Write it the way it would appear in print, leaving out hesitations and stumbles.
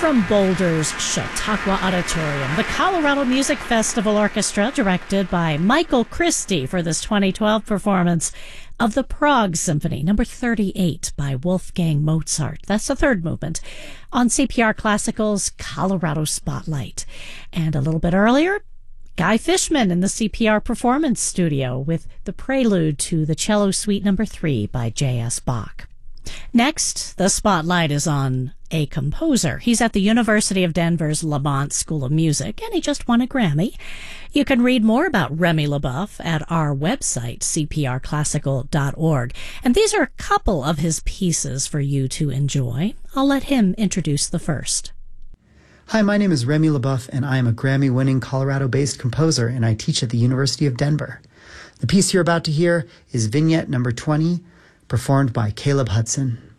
from Boulder's Chautauqua Auditorium, the Colorado Music Festival Orchestra, directed by Michael Christie, for this 2012 performance of the Prague Symphony, number 38 by Wolfgang Mozart. That's the third movement on CPR Classical's Colorado Spotlight. And a little bit earlier, Guy Fishman in the CPR Performance Studio with the prelude to the Cello Suite number 3 by J.S. Bach. Next, the spotlight is on a composer. He's at the University of Denver's Lamont School of Music, and he just won a Grammy. You can read more about Remy LaBeouf at our website, cprclassical.org. And these are a couple of his pieces for you to enjoy. I'll let him introduce the first. Hi, my name is Remy LaBeouf, and I am a Grammy-winning Colorado-based composer, and I teach at the University of Denver. The piece you're about to hear is Vignette number 20, performed by Caleb Hudson.